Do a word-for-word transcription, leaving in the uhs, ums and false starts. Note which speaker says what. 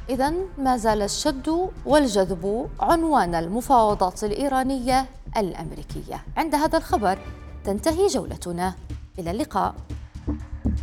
Speaker 1: إذن ما زال الشد والجذب عنوان المفاوضات الإيرانية الأمريكية. عند هذا الخبر تنتهي جولتنا، إلى اللقاء.